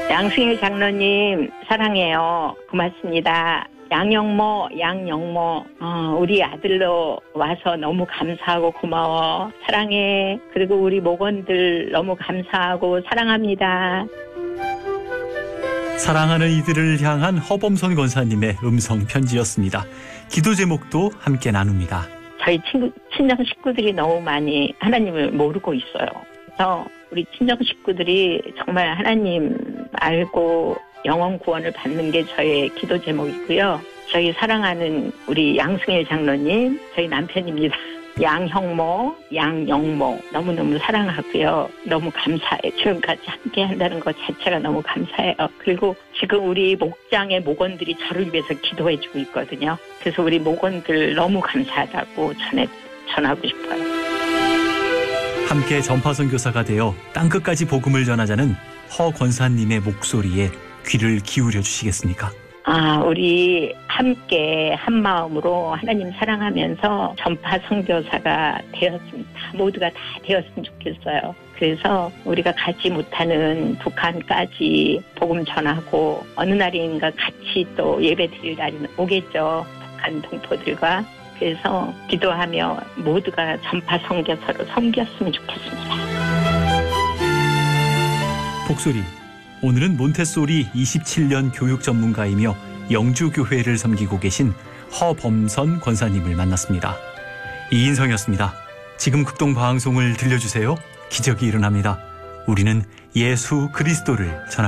양승일 장로님 사랑해요. 고맙습니다. 양영모 우리 아들로 와서 너무 감사하고 고마워. 사랑해. 그리고 우리 목원들 너무 감사하고 사랑합니다. 사랑하는 이들을 향한 허범선 권사님의 음성 편지였습니다. 기도 제목도 함께 나눕니다. 저희 친정 식구들이 너무 많이 하나님을 모르고 있어요. 그래서 우리 친정 식구들이 정말 하나님 알고 영원 구원을 받는 게 저의 기도 제목이고요. 저희 사랑하는 우리 양승일 장로님, 저희 남편입니다. 양형모, 양영모 너무너무 사랑하고요. 너무 감사해요. 지금까지 함께 한다는 것 자체가 너무 감사해요. 그리고 지금 우리 목장의 목원들이 저를 위해서 기도해주고 있거든요. 그래서 우리 목원들 너무 감사하다고 전하고 싶어요. 함께 전파선교사가 되어 땅끝까지 복음을 전하자는 허 권사님의 목소리에 귀를 기울여 주시겠습니까? 우리 함께 한 마음으로 하나님 사랑하면서 전파 선교사가 모두가 다 되었으면 좋겠어요. 그래서 우리가 가지 못하는 북한까지 복음 전하고 어느 날인가 같이 또 예배 드릴 날이 오겠죠. 북한 동포들과. 그래서 기도하며 모두가 전파 선교사로 섬겼으면 좋겠습니다. 복소리. 오늘은 몬테소리 27년 교육 전문가이며 영주교회를 섬기고 계신 허범선 권사님을 만났습니다. 이인성이었습니다. 지금 극동방송을 들려주세요. 기적이 일어납니다. 우리는 예수 그리스도를 전합니다.